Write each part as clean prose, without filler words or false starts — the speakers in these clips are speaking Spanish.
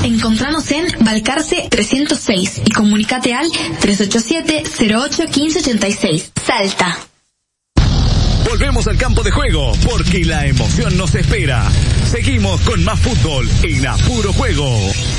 Encontranos en Balcarce 306 y comunicate al 387-08-1586. Salta. Volvemos al campo de juego porque la emoción nos espera. Seguimos con más fútbol en A Puro Juego.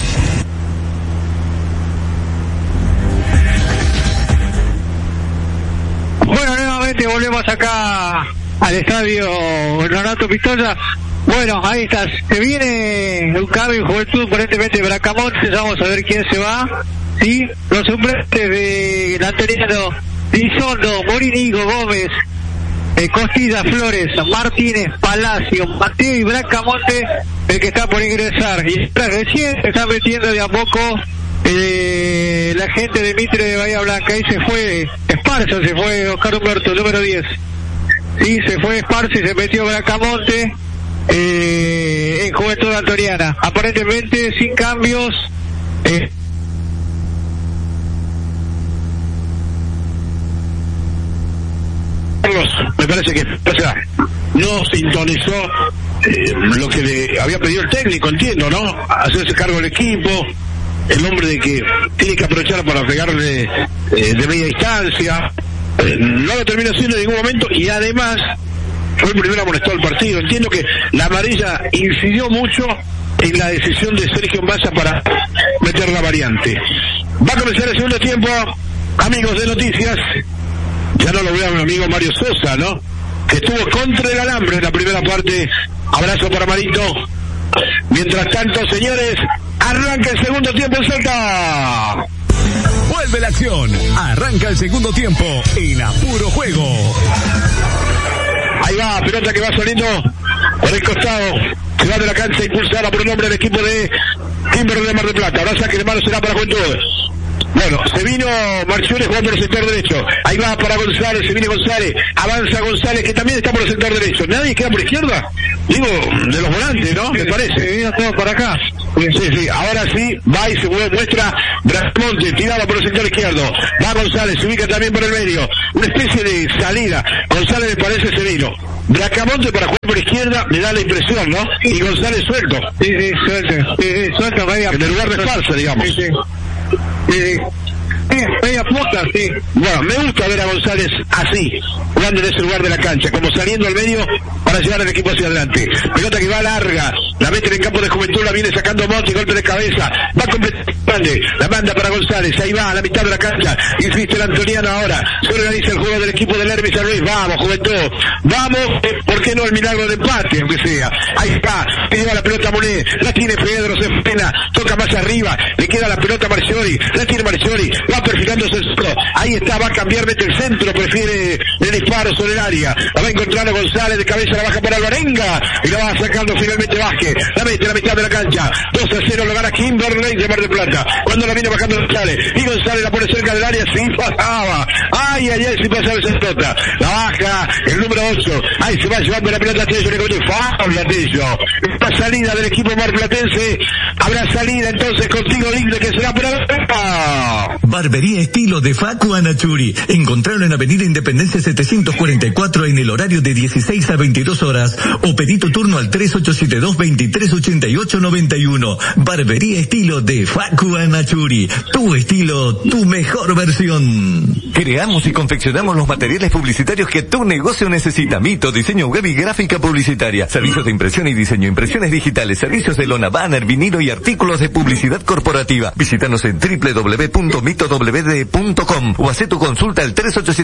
Bueno, nuevamente volvemos acá al estadio Renato Pistoia. Bueno, ahí está, se viene un cambio en Juventud, aparentemente Bracamonte, vamos a ver quién se va. Sí, los suplentes de Antoniano, Lizondo, Morinigo, Gómez, Costilla, Flores, Martínez, Palacio, Mateo y Bracamonte, el que está por ingresar. Y recién se está metiendo de a poco la gente de Mitre de Bahía Blanca. Ahí se fue Esparza, se fue Oscar Humberto, número 10. Sí, se fue Esparza y se metió Bracamonte en Juventud Antoniana. Aparentemente sin cambios. Me parece que no sintonizó lo que le había pedido el técnico, entiendo, ¿no? Hacerse cargo del equipo, el hombre de que tiene que aprovechar para pegarle de media distancia, no lo terminó haciendo en ningún momento y además fue el primero amonestado el partido. Entiendo que la amarilla incidió mucho en la decisión de Sergio Massa para meter la variante. Va a comenzar el segundo tiempo, amigos de Noticias. Ya no lo veo a mi amigo Mario Sosa, ¿no? Que estuvo contra el alambre en la primera parte. Abrazo para Marito. Mientras tanto, señores, arranca el segundo tiempo en Salta. Vuelve la acción. Arranca el segundo tiempo en A Puro Juego. Ahí va, pelota que va saliendo por el costado. Se va de la cancha impulsada por el hombre del equipo de Kimberley de Mar del Plata. Ahora saque de mano será para Juventud. Bueno, se vino Marchione jugando por el sector derecho. Ahí va para González, se viene González. Avanza González, que también está por el sector derecho. ¿Nadie queda por izquierda? Digo, de los volantes, ¿no? Me parece. Se vino todo para acá. Sí, ahora sí, va y se muestra Bracamonte, tirado por el sector izquierdo. Va González, se ubica también por el medio. Una especie de salida. González me parece se vino. Bracamonte para jugar por izquierda me da la impresión, ¿no? Y González suelto. Sí, suelto. Suelto, vaya. En el lugar de Esparza, digamos. Media punta, sí. Bueno, me gusta ver a González así, jugando en ese lugar de la cancha, como saliendo al medio para llevar al equipo hacia adelante. Pelota que va larga, la mete en el campo de Juventud, la viene sacando Monti, golpe de cabeza, va completamente, la manda para González, ahí va a la mitad de la cancha, insiste el antoniano ahora, se organiza el juego del equipo del Hermes San Luis, vamos Juventud, vamos, ¿por qué no el milagro de empate, aunque sea? Ahí está, que lleva la pelota a Monet, la tiene Pedro, se frena, toca más arriba, le queda la pelota a Marciori, la tiene Marciori, va perfilándose el centro, ahí está, va a cambiar, mete el centro, prefiere el disparo sobre el área, la va a encontrar a González, de cabeza la baja para Alvarenga, y la va sacando finalmente Vázquez, la mete a la mitad de la cancha, 2-0 lo gana Kimberley de Mar del Plata, cuando la viene bajando González, y González la pone cerca del área, sí pasaba, ay, sí pasaba esa pelota, la baja, el número 8, ahí se va llevando la pelota a Tello, le comete faula a Tello, esta salida del equipo marplatense, habrá salida entonces contigo Digne, que será para la Barbería estilo de Facu Anachuri. Encontralo en Avenida Independencia 744 en el horario de 16 a 22 horas o pedí tu turno al 3872-2388-91. Barbería estilo de Facu Anachuri. Tu estilo, tu mejor versión. Creamos y confeccionamos los materiales publicitarios que tu negocio necesita. Mito, diseño web y gráfica publicitaria. Servicios de impresión y diseño, impresiones digitales, servicios de lona, banner, vinilo y artículos de publicidad corporativa. Visítanos en www.mitowd.com o haz tu consulta al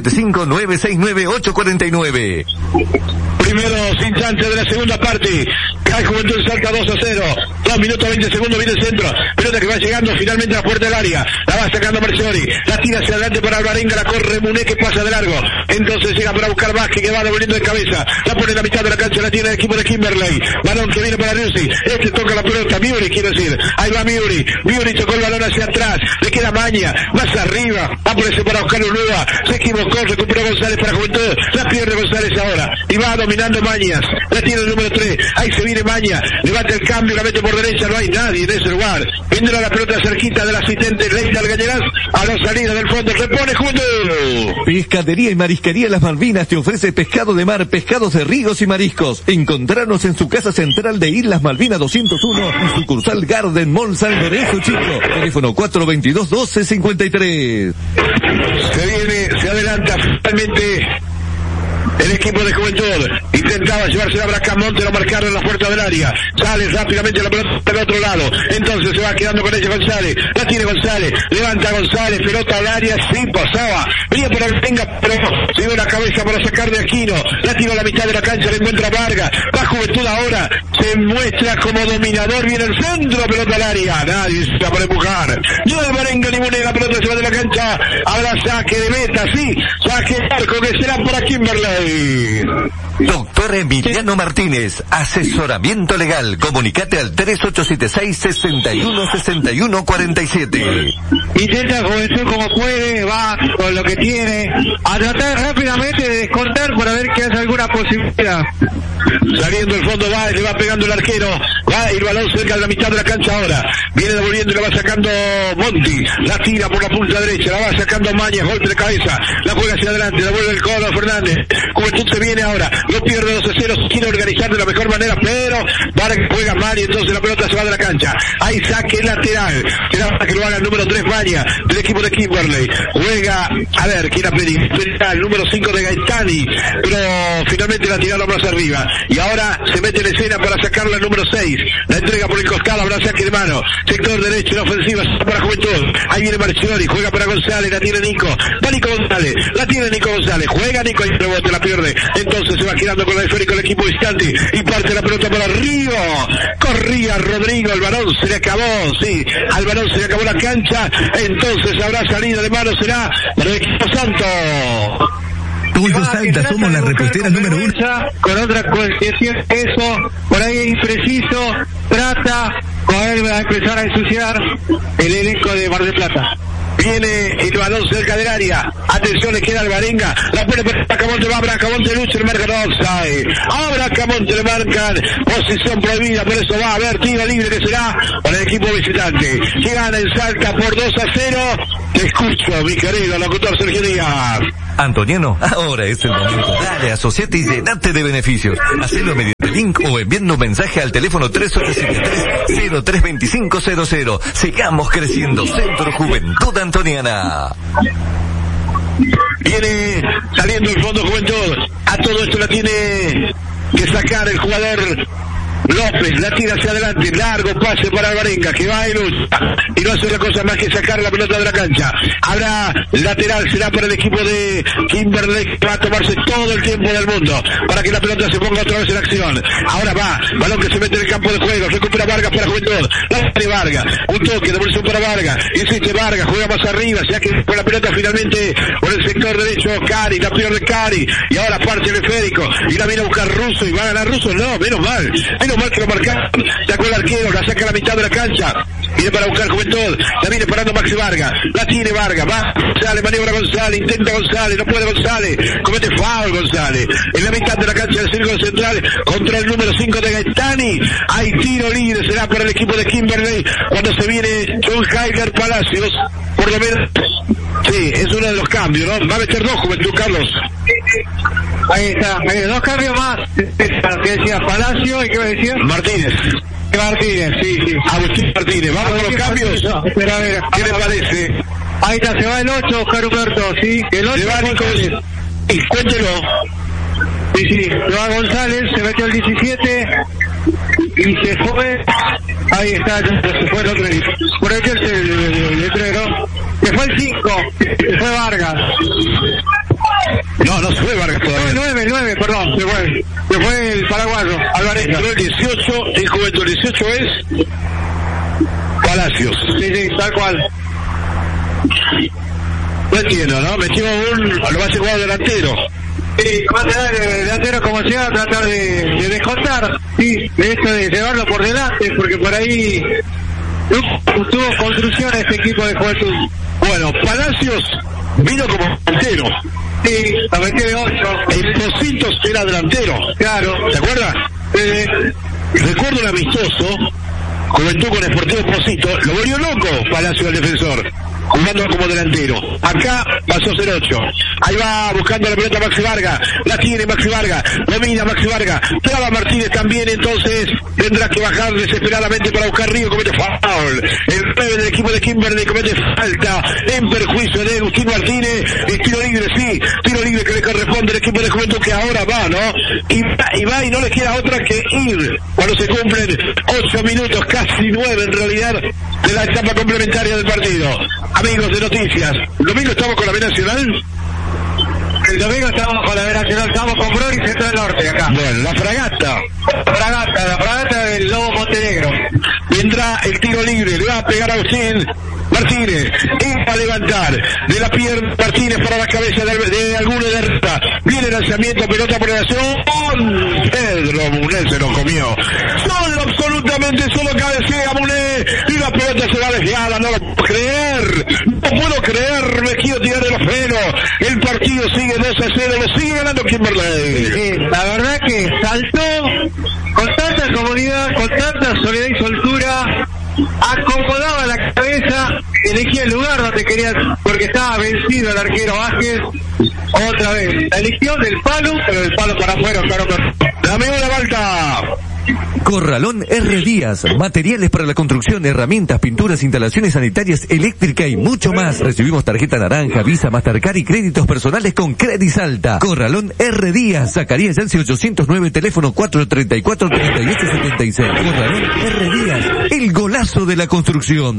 3875-969-849. Primeros instantes de la segunda parte. Cae Juventud en Salta 2-0. 2 minutos 20 segundos, viene el centro. Pelota que va llegando finalmente a la puerta del área. La va sacando Marciori. La tira hacia adelante para Alvarenga. La corre Muné, que pasa de largo. Entonces llega para buscar Vázquez, que va devolviendo de cabeza. La pone en la mitad de la cancha. La tiene el equipo de Kimberley. Balón que viene para Riusi. Este toca la pelota. Miuri, quiero decir. Ahí va Miuri. Miuri tocó el balón hacia atrás. Le queda Maña. Más arriba. Aparece para buscar Ulúa. Se equivocó. Recuperó González para Juventud. La pierde González ahora. Y va dominando Mañas. La tiene el número 3. Ahí se viene Maña, levanta el cambio, la mete por derecha, no hay nadie en ese lugar. Vendrá la pelota cerquita del asistente Leita Algañarás, a la salida del fondo, se pone Juventud. Pescadería y Marisquería Las Malvinas te ofrece pescado de mar, pescados de ríos y mariscos. Encontranos en su casa central de Islas Malvinas 201 y sucursal Garden Mall San Lorenzo Chico. Teléfono 422-1253. Se adelanta finalmente el equipo de Juventud. Intentaba llevarse a Bracamonte, lo marcaron en la puerta del área. Sale rápidamente la pelota del otro lado. Entonces se va quedando con ella González. La tiene González. Levanta González. Pelota al área. Sí, pasaba. Venía por el venga, pero se dio la cabeza para sacar de Aquino. La tira a la mitad de la cancha. Le encuentra Vargas. Va Juventud ahora. Se muestra como dominador. Viene el centro. Pelota al área. Nadie se está para empujar. No el Barenga ni Munera. La pelota se va de la cancha. Habrá saque de meta. Sí. Saque de arco que será para Kimberley. Doctor Emiliano Martínez, asesoramiento legal. Comunicate al 3876-616147. Intenta Juventud como puede, va con lo que tiene, a tratar rápidamente de descontar para ver que hace alguna posibilidad. Saliendo el fondo va, le va pegando el arquero, va el balón cerca de la mitad de la cancha ahora. Viene devolviendo y la va sacando Monti, la tira por la punta derecha, la va sacando Maña, golpe de cabeza, la juega hacia adelante, devuelve el codo a Fernández. Juventud se viene ahora, lo pierde 2-0, quiere organizar de la mejor manera, pero Vargas juega mal y entonces la pelota se va de la cancha. Hay saque lateral, queda para que lo haga el número 3 Maña, del equipo de Kimberley. Juega, a ver, quién ha pedido, el número 5 de Gaetani, pero finalmente la tiraron más arriba. Y ahora se mete en escena para sacarla el número 6. La entrega por el costado, habrá saque de mano. Sector derecho, la ofensiva para Juventud. Ahí viene Marchiori, juega para González, la tiene Nico. Va Nico González, la tiene Nico González. Juega Nico y el rebote la pierde. Entonces se va quedando con el esférico el equipo distante y parte la pelota para Río. Corría Rodrigo, el balón se le acabó, sí. Al balón se le acabó la cancha. Entonces habrá salida de mano, será para el equipo Santo. Pollo Salta, somos la repostera número 1. Con otra cuestión, eso, por ahí es impreciso, trata, con él va a empezar a ensuciar el elenco de Mar del Plata. Viene el balón cerca del área. Atención, le queda al Barenga. La pone para Bracamonte, va Bracamonte, lucha, le marcan offside. A Bracamonte le marcan posición prohibida, por eso va a haber tiro libre que será para el equipo visitante. Que gana en Salta por 2-0. Te escucho, mi querido locutor Sergio Díaz. Antoniano, ahora es el momento. Dale, asociate y llenate de beneficios. Hacelo mediante link o enviando un mensaje al teléfono 3873-032500. Sigamos creciendo. Centro Juventud Antoniana. Viene saliendo el fondo Juventud. A todo esto la tiene que sacar el jugador López, la tira hacia adelante, largo pase para Alvarenga, que va y lucha, y no hace otra cosa más que sacar la pelota de la cancha. Habrá lateral, será para el equipo de Kimberley, que va a tomarse todo el tiempo del mundo, para que la pelota se ponga otra vez en acción. Ahora va, balón que se mete en el campo de juego, recupera Vargas para Juventud, la tiene Vargas, un toque, devolución para Vargas, insiste Vargas, juega más arriba, ya que con la pelota finalmente por el sector derecho, Cari, la pierde Cari, y ahora parte el esférico, y la viene a buscar Russo, y va a ganar Russo, no, menos mal que lo marcaron, sacó el arquero, la saca a la mitad de la cancha, viene para buscar Juventud, la viene parando Maxi Vargas, la tiene Vargas, va, sale, maniobra González, intenta González, no puede González, comete foul González, en la mitad de la cancha del círculo central, contra el número 5 de Gaetani, hay tiro libre, será para el equipo de Kimberley, cuando se viene John Heiger Palacios, por lo menos, sí, es uno de los cambios, ¿no? Va a meter dos Juventud, Carlos. Ahí está, dos cambios más, que decía Palacio y ¿qué me decía? Martínez, sí. Agustín Martínez, vamos con los cambios. Espera, a ver, ¿Qué le parece? Ahí está, se va el 8, Oscar Humberto, sí. El 8 se va González. Y cuéntelo. Sí, se va González, se metió el 17 y se fue. Ahí está, se fue el otro. Por ahí el letrero. Se fue el 5, se fue Vargas. No se fue Vargas todavía. El 9, perdón, se fue el paraguayo, Álvarez. Entró el 18, el Juventud, el 18 es Palacios. Sí, tal cual. No entiendo, ¿no? Metió lo va a jugar delantero. Sí, va a tener el delantero como sea, tratar de descontar, sí, de esto de llevarlo por delante, porque por ahí tuvo construcción este equipo de Juventud. Bueno, Palacios vino como delantero. Sí, la metió de 8. El Positos era delantero. Claro. ¿Te acuerdas? Recuerdo un amistoso, Juventud con Sportivo Esposito, lo volvió loco Palacio del defensor, jugando como delantero. Acá pasó 0-8. Ahí va buscando la pelota Maxi Vargas. La tiene Maxi Vargas. Domina Maxi Vargas. Traba Martínez también, entonces tendrá que bajar desesperadamente para buscar Río. Comete foul. El 9 del equipo de Kimberley comete falta en perjuicio de Agustín Martínez. Es tiro libre, sí. Tiro libre que le corresponde al equipo de Juventud, que ahora va, ¿no? Y va y no le queda otra que ir. Cuando se cumplen 8 minutos, casi 9 en realidad, de la etapa complementaria del partido. Amigos de Noticias, el domingo estamos con la B Nacional. El domingo estamos con la B Nacional, estamos con Bror y Centro del Norte acá. Bueno, la fragata. La fragata del Lobo Montenegro. Vendrá el tiro libre, le va a pegar a Agustín Martínez, va a levantar de la pierna Martínez para la cabeza de alguno de Rita. Viene el lanzamiento, pelota por el acción. Pedro Muné se lo comió. Absolutamente solo cabecea Muné y la pelota se va desviada. No lo puedo creer. No puedo creer. Me quiero tirar de los pelos. El partido sigue 2-0. Lo sigue ganando Kimberley. Sí, la verdad que saltó con tanta comodidad, con tanta soledad y soltura. Acomodaba la cabeza, elegía el lugar donde quería, porque estaba vencido el arquero Vázquez. Otra vez, la elección del palo, pero del palo para afuera, claro. Dame una falta. Corralón R. Díaz, materiales para la construcción, herramientas, pinturas, instalaciones sanitarias, eléctrica y mucho más. Recibimos tarjeta naranja, Visa, Mastercard y créditos personales con Credisalta. Corralón R. Díaz, Zacarías Yance 809, teléfono 434-3876. Corralón R. Díaz, el golazo de la construcción.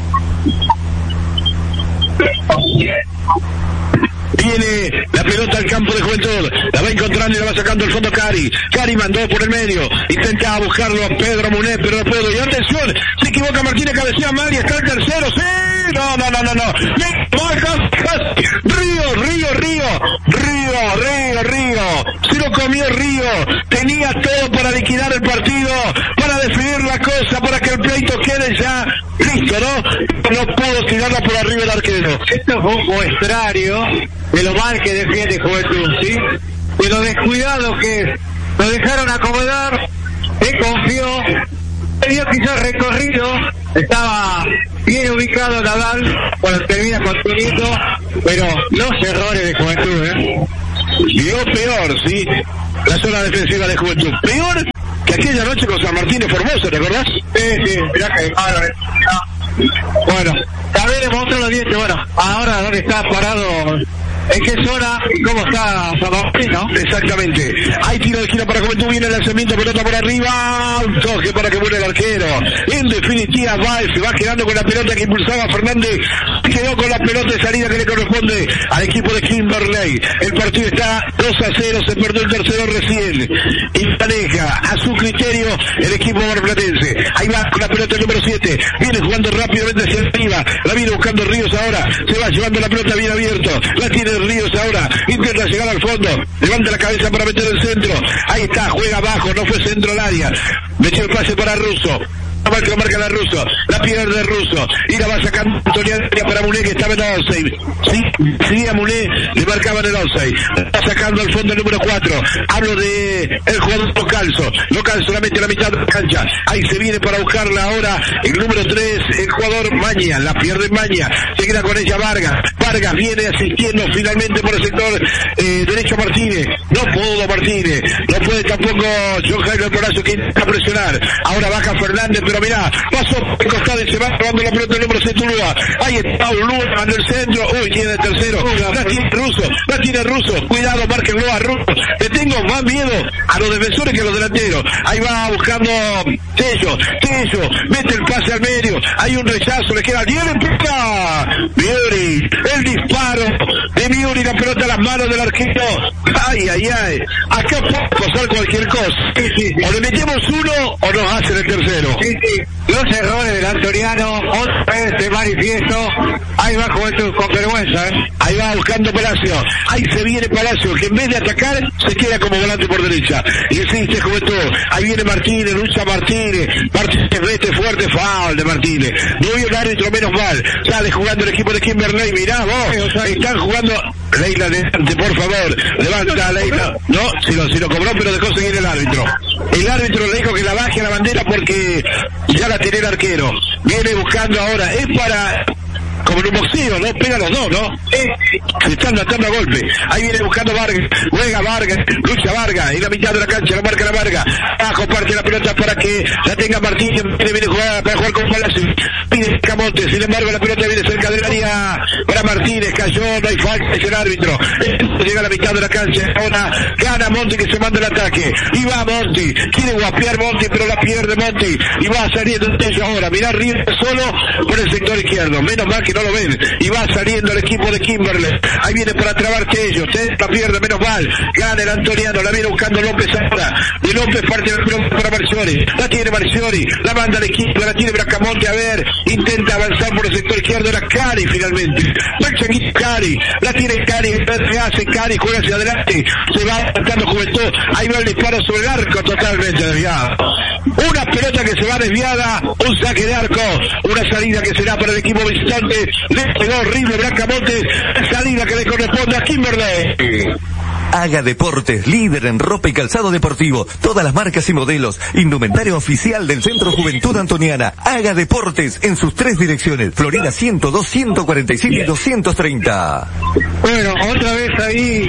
Viene la pelota al campo de Juventud, la va encontrando y la va sacando al fondo Cari. Cari mandó por el medio, intentaba buscarlo a Pedro Muné, pero no pudo. Y atención, se equivoca Martínez, cabecea mal y está el tercero. ¡Sí! No. Río. Se lo comió Río. Tenía todo para liquidar el partido, para definir la cosa, para que el pleito quede ya listo, ¿no? No pudo tirarla por arriba el arquero. Esto fue un muestrario de lo mal que defiende Juventud, ¿sí? De lo descuidado que es. Lo dejaron acomodar, confió, dio quizás recorrido, estaba bien ubicado Nadal, bueno, termina conteniendo, pero los errores de Juventud, Vio peor, ¿sí? La zona defensiva de Juventud. Peor que aquella noche con San Martín de Formosa, ¿te acordás? Sí, mirá que bueno, también le mostró los dientes. Bueno, ahora dónde está parado, en qué zona y cómo está San Martín, ¿no? Exactamente. Hay tiro de esquina para Juventud, viene el lanzamiento, pelota por arriba, un toque para que vuelva el arquero. En definitiva se va quedando con la pelota que impulsaba Fernández, quedó con la pelota de salida que le corresponde al equipo de Kimberley. El partido está 2-0, se perdió el tercero recién y maneja a su criterio el equipo marplatense. Ahí va con la pelota el número 7, viene jugando rápidamente hacia arriba, la viene buscando Ríos ahora, se va llevando la pelota bien abierto, la tiene Ríos ahora, intenta llegar al fondo, levanta la cabeza para meter el centro, ahí está, juega abajo, no fue centro al área, metió el pase para Russo. Lo marca la Russo, la pierde Russo y la va sacando Antoniano para Muné, que estaba en el offside. Sí, a Muné le marcaban el offside. Está sacando al fondo el número 4. Hablo de el jugador Local solamente la mitad de la cancha. Ahí se viene para buscarla ahora el número 3, el jugador Maña, la pierde Maña, se queda con ella Vargas viene asistiendo finalmente por el sector derecho Martínez. No pudo Martínez, no puede tampoco John Jairo Alcorazo, que intenta presionar. Ahora baja Fernández, pero mirá, pasó por el costado y se va robando la pelota el número 7 Ulúa. Ahí está Ulúa en el centro. Uy, tiene el tercero. La tiene Russo. Cuidado, márquenlo a Russo. Le tengo más miedo a los defensores que a los delanteros. Ahí va buscando Tello, mete el pase al medio. Hay un rechazo, le queda 10 en punta. Miuri, el disparo de Miuri, la pelota a las manos del arquero. Ay. Acá puede pasar cualquier cosa. Sí. O le metemos uno o nos hacen el tercero. Sí. Los errores del Antoniano otra vez de manifiesto. Ahí va Juventud con vergüenza, Ahí va buscando Palacio. Ahí se viene Palacio, que en vez de atacar se queda como volante por derecha. Y existe Juventud. Ahí viene Martínez, lucha Martínez, vete fuerte, foul de Martínez. No vio el árbitro, menos mal. Sale jugando el equipo de Kimberley. Mirá vos, están jugando Leila, adelante, por favor. Levanta, Leila. No, si lo cobró, pero dejó seguir el árbitro. El árbitro le dijo que la baje a la bandera porque ya la tiene el arquero. Viene buscando ahora. Es para... como en un boxeo, ¿no? Pega los dos, ¿no? Se están matando a golpe. Ahí viene buscando Vargas. Juega Vargas. Lucha Vargas. En la mitad de la cancha. La marca la Vargas. Abajo parte la pelota para que la tenga Martínez. Viene jugada para jugar con Palacio. Pide Camonte. Sin embargo, la pelota viene cerca del área para Martínez. Cayó. No hay falta. Es el árbitro. Llega a la mitad de la cancha. Ahora gana Monti, que se manda el ataque. Y va Monti. Quiere guapear Monti, pero la pierde Monti. Y va saliendo de ellos ahora. Mirá River solo por el sector izquierdo. Menos mal que no lo ven. Y va saliendo el equipo de Kimberley. Ahí viene para trabar Tello. La pierde, menos mal. Gana el antoniano. La viene buscando López ahora. De López parte para Marciori. La tiene Marciori. La manda al equipo. La tiene Bracamonte. A ver. Intenta avanzar por el sector izquierdo. Era Cari finalmente. Cari. La tiene Cari. ¿Qué hace Cari? Juega hacia adelante. Se va atacando Juventud. Ahí va el disparo sobre el arco. Totalmente desviado. Una pelota que se va desviada. Un saque de arco. Una salida que será para el equipo visitante. Le pegó horrible Bracamonte. Salida que le corresponde a Kimberley. Haga Deportes, líder en ropa y calzado deportivo. Todas las marcas y modelos. Indumentario oficial del Centro Juventud Antoniana. Haga Deportes en sus 3 direcciones. Florida 102, 147 y 230. Bueno, otra vez ahí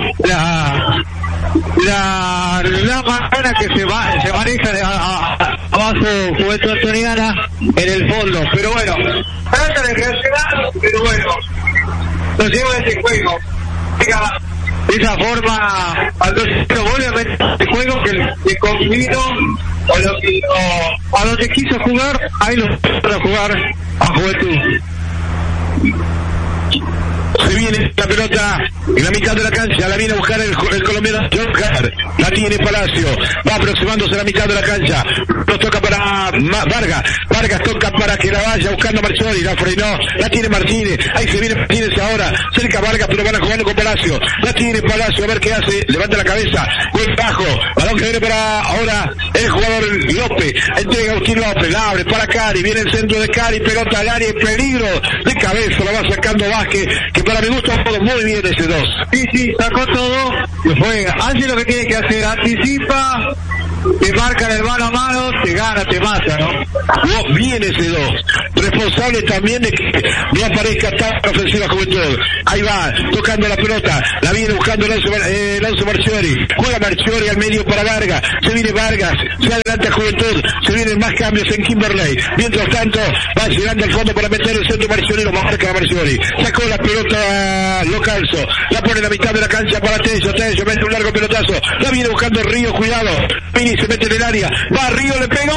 la manera que se maneja abajo Juventud Antoniana en el fondo. Pero bueno, trata de reaccionar, pero bueno, nos lleva ese juego. De esa forma, cuando se vuelve a meter el juego que convino a donde quiso jugar, ahí lo para jugar a Juventud. Se viene la pelota en la mitad de la cancha, la viene a buscar el colombiano Jocar, la tiene Palacio, va aproximándose a la mitad de la cancha, lo toca para Vargas toca para que la vaya buscando Marcioli, la frenó, la tiene Martínez, ahí se viene Martínez ahora, cerca Vargas, pero van a jugarlo con Palacio, la tiene Palacio, a ver qué hace, levanta la cabeza, buen bajo, balón que viene para ahora el jugador López, entrega a Agustín López, la abre para Cari, viene el centro de Cari, pelota al área, peligro de cabeza, la va sacando Vázquez, que para mi gusto ha jugado muy bien ese 2. Sí, sacó todo, hace lo que tiene que hacer, anticipa, te marcan el mano a mano, te gana, te mata, ¿no? No, bien ese 2. Responsable también de que no aparezca tan ofensiva Juventud. Ahí va, tocando la pelota, la viene buscando Alonso Marciori, juega Marciori al medio para Vargas, se viene Vargas, se adelanta Juventud, se vienen más cambios en Kimberley, mientras tanto va llegando al fondo para meter el centro Marciori, lo marca a Marciori, sacó la pelota Localzo, la pone en la mitad de la cancha para Tello mete un largo pelotazo, la viene buscando Río, cuidado, Pini se mete en el área, va Río, le pegó,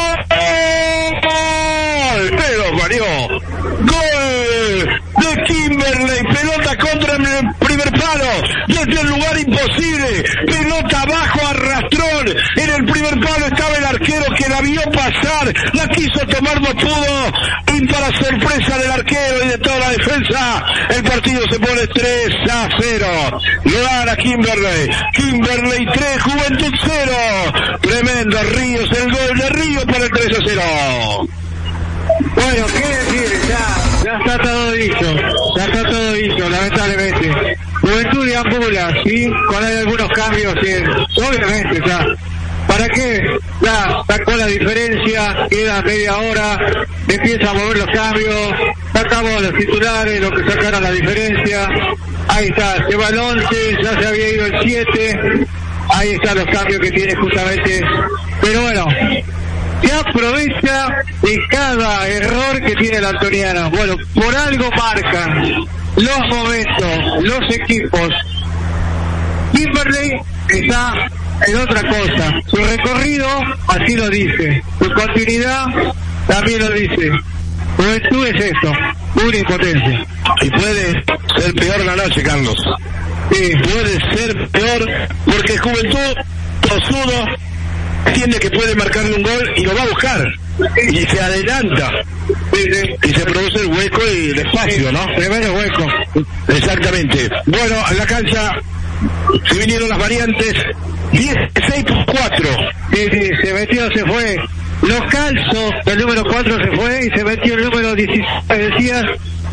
pero varió, gol de Kimberley, pelota contra el primer palo, desde el lugar imposible, pelota abajo, arrastrón, en el primer palo estaba el arquero que la vio pasar, la quiso tomar, no pudo, y para sorpresa del arquero y de toda la defensa, el partido se pone 3-0, lo gana Kimberley 3, Juventud 0, tremendo Ríos, el gol de Río para el 3-0. Bueno, qué decir, ya está todo dicho, lamentablemente. Juventud de ambula, sí, con algunos cambios, obviamente, ya. ¿Para qué? Ya sacó la diferencia, queda media hora, empieza a mover los cambios, sacamos los titulares, lo que sacaron la diferencia, ahí está, se va el 11, ya se había ido el 7, ahí están los cambios que tiene justamente, pero bueno, se aprovecha de cada error que tiene el antoniano. Bueno, por algo marcan los momentos, los equipos. Kimberley está en otra cosa. Su recorrido así lo dice. Su continuidad también lo dice. Juventud es esto, una impotencia. Y puede ser peor la noche, Carlos. Sí. Puede ser peor porque Juventud, tosudo, entiende que puede marcarle un gol y lo va a buscar y se adelanta y se produce el hueco y el espacio, ¿no? Tremendo hueco. Exactamente. Bueno, en la cancha se vinieron las variantes 16-4. Sí, se metió, se fue Los Calzos, el número 4 se fue y se metió el número 16, decías,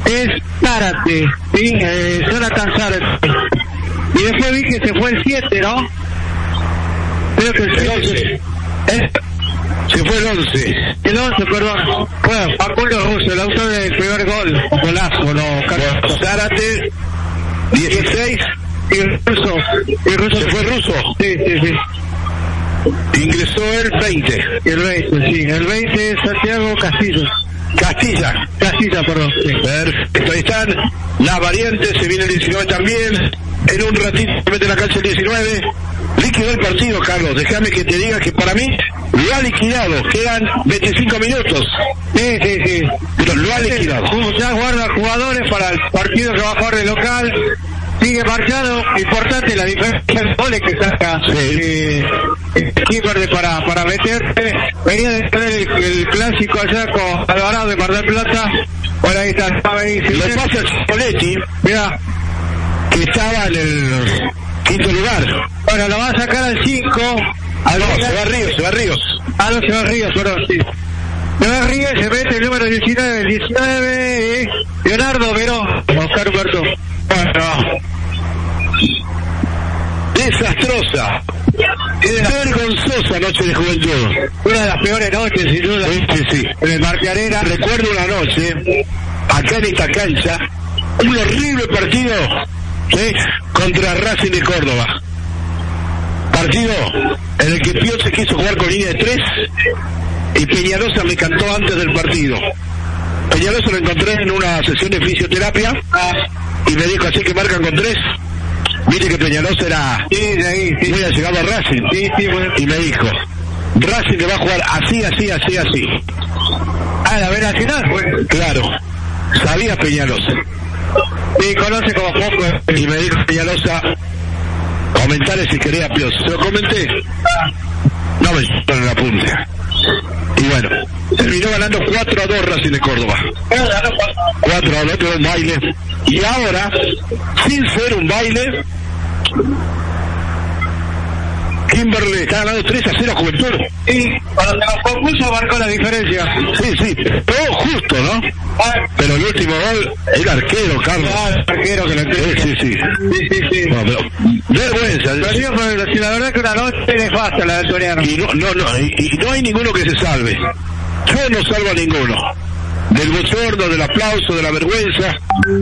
es Zárate, ¿sí? Jonathan Zárate. Y después vi que se fue el 7, ¿no? Creo que el 11. Se fue el 11. El 11, perdón. Bueno, Facundo Russo, el autor del primer gol. Golazo, ¿no? Carlos Zárate, 16. Y el Russo. ¿Se fue Russo? Sí. Ingresó el 20. El 20, sí. El 20 es Santiago Castilla, perdón. Sí. Perfecto, ahí están las variantes, se viene el 19 también. En un ratito se mete la cancha el 19. Liquidó el partido, Carlos. Déjame que te diga que para mí lo ha liquidado. Quedan 25 minutos. Sí. Pero lo ha liquidado. Ya guarda jugadores para el partido que va a jugar de local. Sigue marchado. Importante la diferencia de goles que saca el keeper para meterse. Venía de tener el clásico allá con Alvarado de Mar del Plata. Bueno, ahí está. Lo pasa el Spoletti. Mira, que estaba en el quinto lugar. Bueno, lo va a sacar al 5. Se va Ríos. No, se va Ríos, perdón, sí. Se va Ríos, se mete el número 19. El 19, Leonardo Verón. Oscar Humberto. Bueno. Desastrosa. Vergonzosa noche de Juventud. Una de las peores noches, sin duda. Sí. En el Martianera. Recuerdo una noche, acá en esta cancha, un horrible partido, ¿sí?, contra Racing de Córdoba. Partido en el que Pío se quiso jugar con línea de 3 y Peñalosa me cantó antes del partido. Peñalosa lo encontré en una sesión de fisioterapia y me dijo, así que marcan con 3. Viste que Peñalosa era muy allegado a Racing. Bueno. Y me dijo, Racing le va a jugar así. La B Nacional, pues. Claro, sabía Peñalosa. Sí, conoce como poco. Y me dijo Peñalosa, comentale si quería Pío. Se lo comenté. No me echaron en la punta. Y bueno, terminó ganando 4-2 Racing de Córdoba. 4-2, tuvo un baile. Y ahora, sin ser un baile, Kimberly está ganando 3-0 a Juventud. Y cuando se nos compuso marcó la diferencia. Sí, todo justo, ¿no? Pero el último gol, el arquero, Carlos. El arquero que lo entiende. Sí. No, pero, vergüenza. Pero la verdad que una noche nefasta la de Toriano. Y no hay ninguno que se salve. Yo no salvo a ninguno. Del bochorno, del aplauso, de la vergüenza.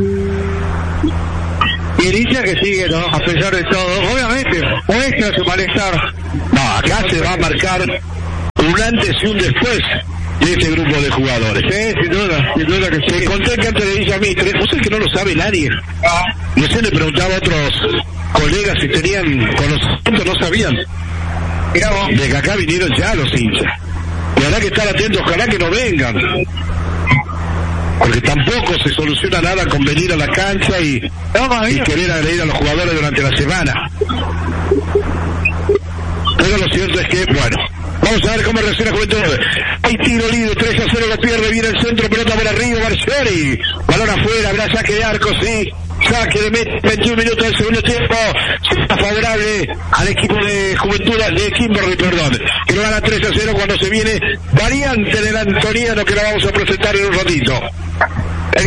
Y Inicia que sigue, ¿no? A pesar de todo. Obviamente, muestra su malestar. No, acá se va a marcar un antes y un después de este grupo de jugadores. Sí, sin duda que sí. Te conté que antes le dije a mí, ¿vos sabés que no lo sabe nadie? No sé, le preguntaba a otros colegas si tenían conocimiento, no sabían. Mirá vos. De que acá vinieron ya los hinchas. Y habrá que estar atentos, ojalá que no vengan. Porque tampoco se soluciona nada con venir a la cancha y querer agredir a los jugadores durante la semana. Pero lo cierto es que, bueno, vamos a ver cómo reacciona Juventud. Hay tiro libre, 3-0 lo pierde, viene el centro, pelota por arriba, Barcieri. Balón afuera, habrá saque de arco, sí. Saque de meta, 21 minutos del segundo tiempo. Está favorable al equipo de Juventud, de Kimberly, que lo gana 3-0 cuando se viene variante del antoniano que la vamos a presentar en un ratito. El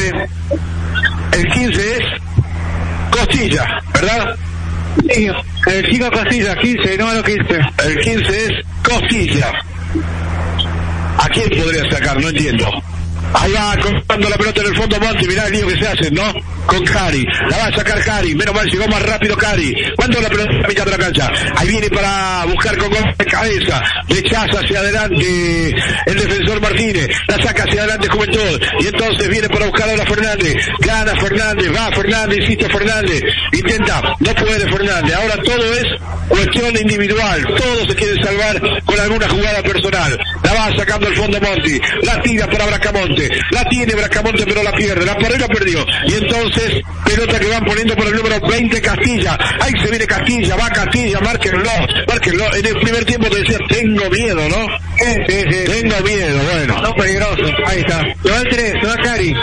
15 es Costilla, ¿verdad? Sí, el chico Costilla, 15, no a los 15. El 15 es Costilla. ¿A quién podría sacar? No entiendo. Ahí va cortando la pelota en el fondo Monti, mirá el lío que se hace, ¿no? Con Cari, la va a sacar Cari, menos mal llegó más rápido Cari. ¿Cuánto la pelota a mitad de la cancha? Ahí viene para buscar con gol de cabeza, rechaza hacia adelante el defensor Martínez, la saca hacia adelante Juventud, y entonces viene para buscar ahora Fernández, gana Fernández, va Fernández, insiste Fernández, intenta, no puede Fernández, ahora todo es cuestión individual, todos se quieren salvar con alguna jugada personal, la va sacando el fondo Monti, la tira para Bracamonte, la tiene Bracamonte pero la pierde, la por ahí la perdió, y entonces pelota que van poniendo por el número 20 Castilla, ahí se viene Castilla, va Castilla, márquenlo, en el primer tiempo te decía, tengo miedo, ¿no? Sí. Tengo miedo, bueno. No, peligroso, ahí está. Se va el 3, se va Cari.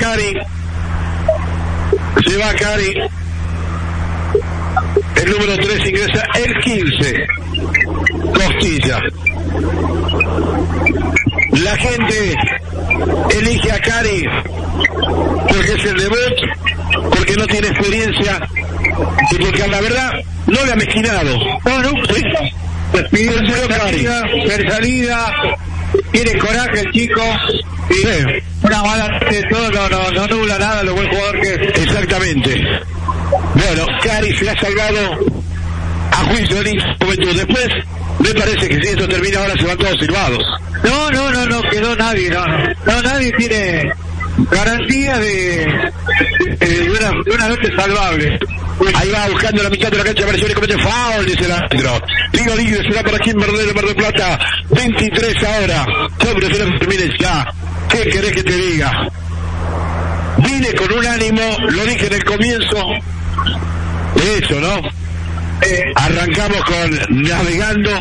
El número 3 ingresa el 15. Costilla. La gente elige a Cari porque es el debut, porque no tiene experiencia y porque la verdad no le ha mezquinado. No, ¿sí? Pidió salida, tiene coraje el chico, y sí. Una mala de todo, no nubla nada lo buen jugador que es. Exactamente. Bueno, Cari se ha salvado a juicio de Juventud. Después, me parece que si esto termina ahora se van todos silbados. No quedó nadie, no nadie tiene garantía de una noche salvable. Ahí va buscando la mitad de la cancha, apareció y comete foul, dice el árbitro. Digo, será para Kimberley de Mar del Plata. 23 ahora. Yo prefiero que termine ya. ¿Qué querés que te diga? Vine con un ánimo, lo dije en el comienzo. De eso, ¿no? Arrancamos con navegando.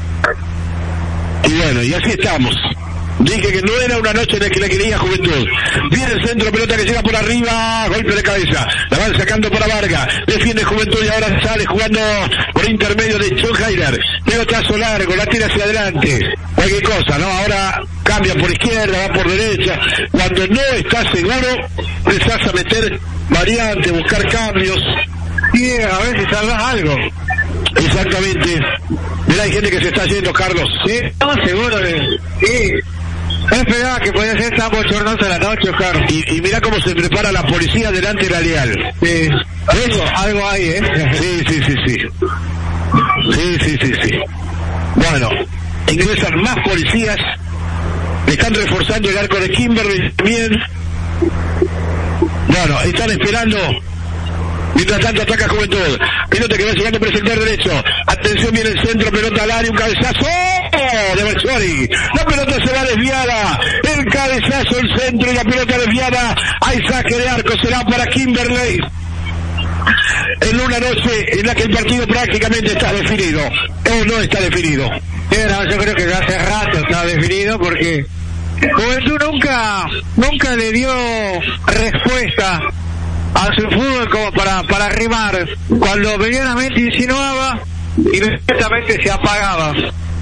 Y bueno, y así estamos. Dije que no era una noche en la que le quería Juventud. Viene el centro, pelota que llega por arriba, golpe de cabeza. La van sacando para Vargas. Defiende Juventud y ahora sale jugando por intermedio de John Heider. Pelotazo largo, la tira hacia adelante. Cualquier cosa, ¿no? Ahora cambia por izquierda, va por derecha. Cuando no está seguro, empezás a meter variantes, buscar cambios. Y a veces salvas algo. Exactamente. Mira, hay gente que se está yendo, Carlos. Sí, estamos seguros de... Sí. No esperaba que podía ser tan bochornosa la noche, Oscar. Y mira cómo se prepara la policía delante de la Leal. Sí. Algo hay, Sí. Sí. Bueno, ingresan más policías. Están reforzando el arco de Kimberley también. Bueno, están esperando. Mientras tanto ataca Juventud. Pelota que va llegando por el sector derecho. Atención, viene el centro, pelota al área, un cabezazo de Bercioli. La pelota se va desviada. El cabezazo, el centro y la pelota desviada. Hay saque de arco, será para Kimberley. En una noche en la que el partido prácticamente está definido. O no está definido. Yo creo que hace rato está definido porque Juventud nunca le dio respuesta a su fútbol como para rimar. Cuando medianamente insinuaba, inmediatamente se apagaba.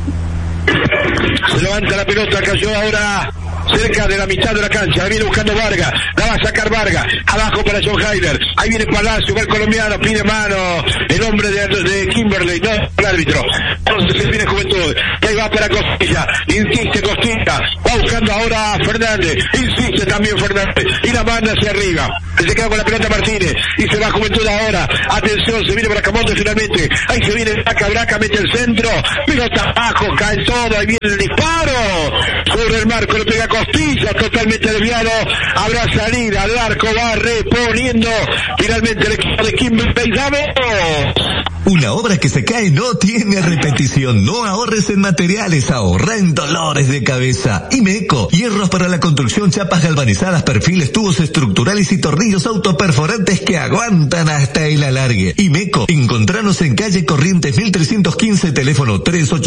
Se levanta la pelota, cayó ahora cerca de la mitad de la cancha. Ahí viene buscando Vargas, la va a sacar Vargas, abajo para John Heider. Ahí viene Palacio, va el colombiano, pide mano el hombre de Kimberley, no el árbitro. Entonces viene Juventud, y ahí va para Costilla, insiste Costilla, va buscando ahora a Fernández, insiste también Fernández, y la manda hacia arriba. Se queda con la pelota Martínez, y se va Juventud ahora. Atención, se viene Bracamonte finalmente, ahí se viene Braca, mete el centro, pelota abajo, cae todo, ahí viene el disparo, sobre el marco, le pega Costilla, totalmente desviado, habrá salida al arco, va reponiendo finalmente el equipo de Kimberley. Una obra que se cae no tiene repetición. No ahorres en materiales, ahorra en dolores de cabeza. Imeco, hierros para la construcción, chapas galvanizadas, perfiles, tubos estructurales y tornillos autoperforantes que aguantan hasta el alargue. Imeco, encontranos en calle Corrientes 1315, teléfono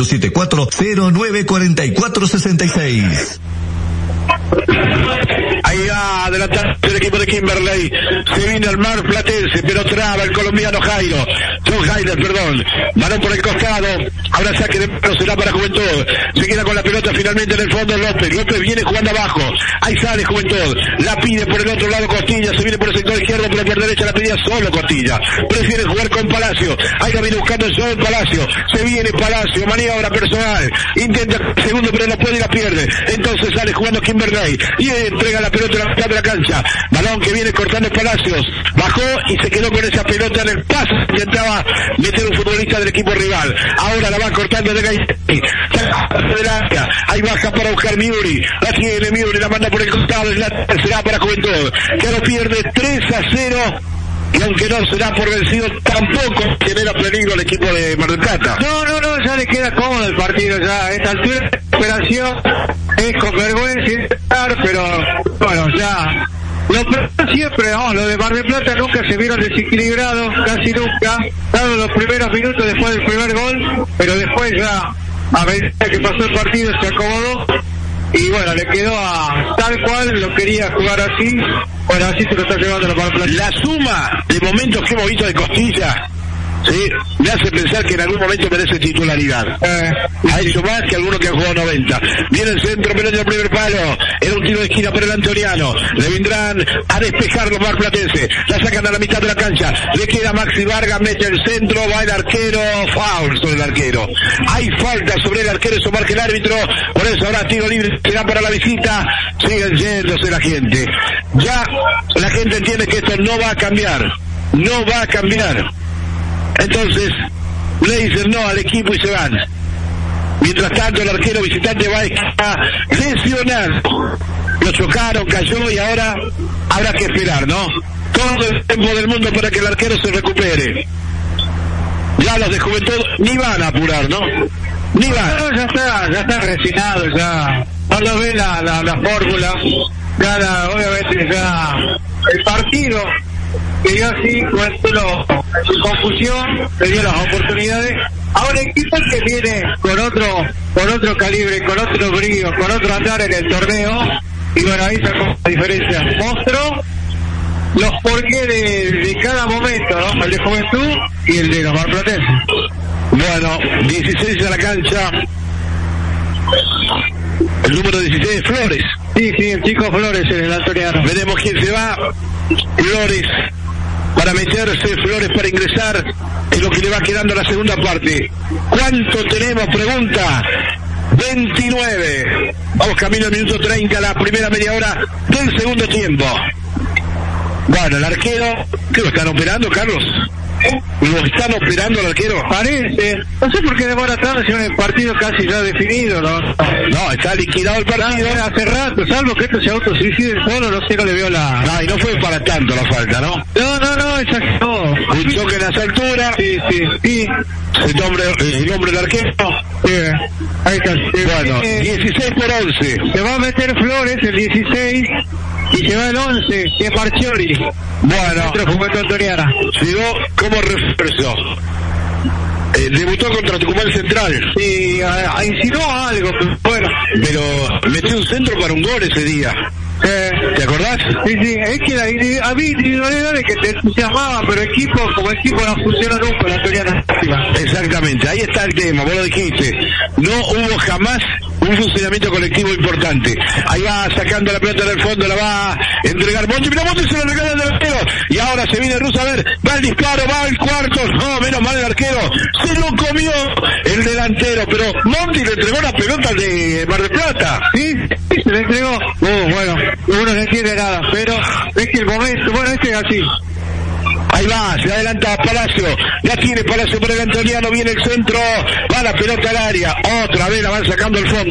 3874-094466. Ahí va adelantando el equipo de Kimberley. Se viene al mar platense, pero traba el colombiano John Heider, perdón. Balón por el costado. Ahora saque de mano, será para Juventud. Se queda con la pelota finalmente en el fondo López viene jugando abajo. Ahí sale Juventud. La pide por el otro lado Costilla. Se viene por el sector izquierdo, pero por derecha la pedía solo Costilla. Prefiere jugar con Palacio. Ahí la viene buscando el John Palacio. Se viene Palacio, maniobra personal. Intenta el segundo, pero no puede y la pierde. Entonces sale jugando Kimberley. Y entrega la pelota en la mitad de la cancha. Balón que viene cortando Palacios. Bajó y se quedó con esa pelota en el paso. Intentaba meter un futbolista del equipo rival. Ahora la va cortando de Gaití. Ahí baja para buscar Miuri. La tiene Miuri, la manda por el costado. Es la tercera para Juventud, que lo pierde 3-0. Y aunque no será por vencido, tampoco genera peligro al equipo de Mar del Plata. No, ya le queda cómodo el partido. Ya a esta altura de operación es con vergüenza, pero bueno, ya lo siempre, lo de Mar del Plata nunca se vieron desequilibrados, casi nunca, dado los primeros minutos después del primer gol, pero después ya, a medida que pasó el partido, se acomodó. Y bueno, le quedó a tal cual, lo quería jugar así. Bueno, así se lo está llevando la Mar del Plata. La suma de momentos que hemos visto de Costilla, ¿sí?, me hace pensar que en algún momento merece titularidad. Ha hecho más que alguno que ha jugado 90. Viene el centro, pelota al primer palo. Era un tiro de esquina para el antoniano. Le vendrán a despejar los marplatenses. La sacan a la mitad de la cancha. Le queda Maxi Vargas, mete el centro, va el arquero. Foul sobre el arquero. Hay falta sobre el arquero, eso marca el árbitro. Por eso ahora tiro libre será para la visita. Siguen yéndose la gente. Ya la gente entiende que esto no va a cambiar. No va a cambiar. Entonces le dicen no al equipo y se van. Mientras tanto el arquero visitante va a estar lesionado. Lo chocaron, cayó y ahora habrá que esperar, ¿no? Todo el tiempo del mundo para que el arquero se recupere. Ya los de Juventud ni van a apurar, ¿no? Ni van. No, ya está resignado, ya. Cuando ve la fórmula, ya obviamente ya el partido que dio así, su confusión, le dio las oportunidades a un equipo que viene con otro calibre, con otro brío, con otro andar en el torneo, y bueno, ahí sacó la diferencia. Mostró los porqués de cada momento, ¿no? El de Juventud y el de los marplatenses. Bueno, 16 a la cancha. El número 16 es Flores. Sí, el chico Flores en el antoniano. Veremos quién se va. Flores para meterse, Flores para ingresar. Es lo que le va quedando a la segunda parte. ¿Cuánto tenemos? Pregunta. 29. Vamos camino al minuto 30, la primera media hora del segundo tiempo. Bueno, el arquero, ¿qué lo están operando, Carlos? ¿Lo están operando al arquero? Parece. No sé por qué demora tanto si un partido casi ya definido, ¿no? No, está liquidado el partido. Hace rato, salvo que esto se autosuicide solo, no sé, no le veo la... No, y no fue para tanto la falta, ¿no? No, exacto. Un choque en las alturas. Sí. El hombre del arquero. Sí. Ahí está. Bueno, 16 por 11. Se va a meter Flores, el 16, y se va el 11, que es Marchiori. Bueno. Otro Juventud Antoniana. Llegó como refuerzo. Debutó contra Tucumán Central. Sí, insinuó algo, bueno. Pero metió un centro para un gol ese día. ¿Te acordás? Sí, es que había individualidades que te entusiasmaban, pero como equipo no funciona nunca la Antoniana. Exactamente, ahí está el tema, vos lo dijiste. No hubo jamás un funcionamiento colectivo importante. Ahí va sacando la pelota del fondo, la va a entregar Monti. Mira, Monti se lo regala al delantero. Y ahora se viene Russo, a ver, va el disparo, va el cuarto. No, menos mal el arquero. Se lo comió el delantero, pero Monti le entregó la pelota de Mar del Plata. Sí, se le entregó. Bueno, uno no entiende nada, pero es que el momento, bueno, es así. Ahí va, se adelanta Palacio, ya tiene Palacio por el antoniano, viene el centro, va la pelota al área, otra vez la van sacando al fondo.